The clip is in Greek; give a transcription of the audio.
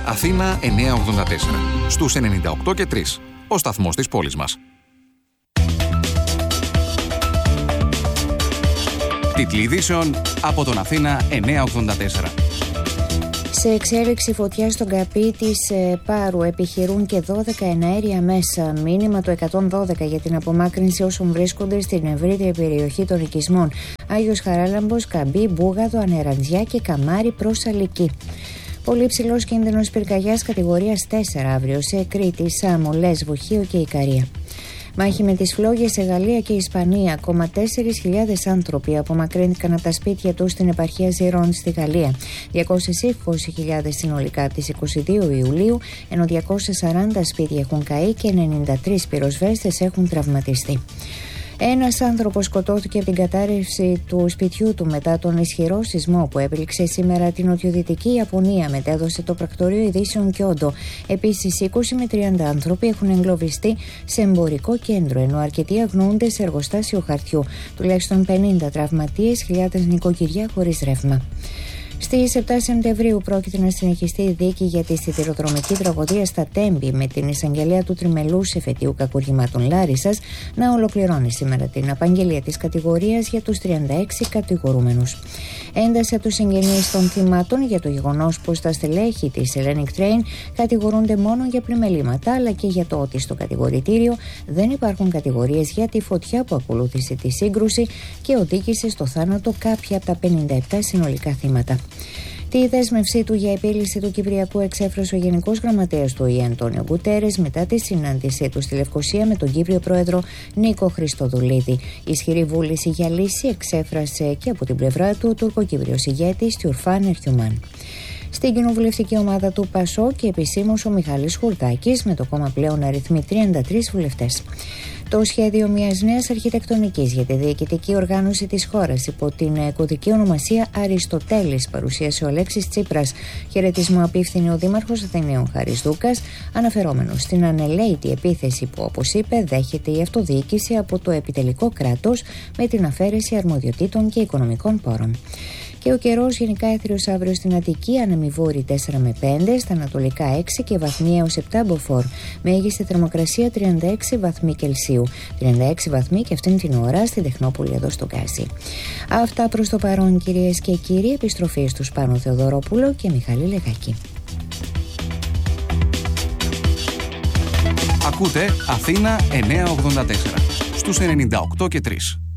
Αθήνα 984. Στους 98 και 3. Ο σταθμός της πόλης μας. Τίτλοι ειδήσεων από τον Αθήνα 984. Σε εξέλιξη φωτιά στον καπί της Πάρου επιχειρούν και 12 εναέρια μέσα. Μήνυμα το 112 για την απομάκρυνση όσων βρίσκονται στην ευρύτερη περιοχή των οικισμών Άγιος Χαράλαμπος, Καμπή, Μπούγαδο, Ανεραντζιά και Καμάρι προς Αλική. Πολύ ψηλός κίνδυνος πυρκαγιάς κατηγορίας 4 αύριο σε Κρήτη, Σάμο, Λέσβο, Χίο και Ικαρία. Μάχη με τις φλόγες σε Γαλλία και Ισπανία. Ακόμα 4.000 άνθρωποι απομακρύνθηκαν από τα σπίτια τους στην επαρχία Ζηρών στη Γαλλία. 220.000 συνολικά από τις 22 Ιουλίου, ενώ 240 σπίτια έχουν καεί και 93 πυροσβέστες έχουν τραυματιστεί. Ένας άνθρωπος σκοτώθηκε από την κατάρρευση του σπιτιού του μετά τον ισχυρό σεισμό που έπληξε σήμερα την νοτιοδυτική Ιαπωνία, μετέδωσε το πρακτορείο ειδήσεων Κιόντο. Επίσης, 20 με 30 άνθρωποι έχουν εγκλωβιστεί σε εμπορικό κέντρο, ενώ αρκετοί αγνοούνται σε εργοστάσιο χαρτιού. Τουλάχιστον 50 τραυματίες, χιλιάδες νοικοκυριά χωρίς ρεύμα. Στις 7 Σεπτεμβρίου πρόκειται να συνεχιστεί η δίκη για τη σιδηροδρομική τραγωδία στα Τέμπη, με την εισαγγελέα του τριμελούς εφετείου κακουργημάτων Λάρισσας να ολοκληρώνει σήμερα την απαγγελία της κατηγορίας για τους 36 κατηγορούμενους. Ένταση από τους συγγενείς των θυμάτων για το γεγονός πως τα στελέχη της Hellenic Train κατηγορούνται μόνο για πλημελήματα, αλλά και για το ότι στο κατηγορητήριο δεν υπάρχουν κατηγορίες για τη φωτιά που ακολούθησε τη σύγκρουση και οδήγησε στο θάνατο κάποια από τα 57 συνολικά θύματα. Τη δέσμευσή του για επίλυση του Κυπριακού εξέφρασε ο Γενικός Γραμματέας του ΟΗΕ Αντώνιο Γκουτέρες μετά τη συνάντησή του στη Λευκοσία με τον Κύπριο Πρόεδρο Νίκο Χριστοδουλίδη. Ισχυρή βούληση για λύση εξέφρασε και από την πλευρά του ο τουρκοκύπριος ηγέτης Τιουρφάν Ερκιουμάν. Στην κοινοβουλευτική ομάδα του ΠΑΣΟ και επισήμως ο Μιχάλης Χουρδάκης, με το κόμμα πλέον αριθμεί 33 βουλευτές. Το σχέδιο μιας νέας αρχιτεκτονικής για τη διοικητική οργάνωση της χώρας υπό την κωδική ονομασία Αριστοτέλης παρουσίασε ο Αλέξης Τσίπρας. Χαιρετισμό απίφθινε ο Δήμαρχος Αθηναίων Χάρης Δούκας, αναφερόμενος στην ανελαίητη επίθεση που, όπως είπε, δέχεται η αυτοδιοίκηση από το επιτελικό κράτος με την αφαίρεση αρμοδιοτήτων και οικονομικών πόρων. Και ο καιρός γενικά έθριος αύριο στην Αττική, ανεμιβόρη 4 με 5, στα ανατολικά 6 και βαθμοί έως 7 μποφόρ. Μέγιστη θερμοκρασία 36 βαθμοί Κελσίου. 36 βαθμοί και αυτήν την ώρα στην Τεχνόπολη εδώ στο Γκάζι. Αυτά προς το παρόν, κυρίες και κύριοι. Επιστροφή στους Πάνο Θεοδωρόπουλο και Μιχάλη Λεγάκη. Ακούτε Αθήνα 984 στους 98 και 3.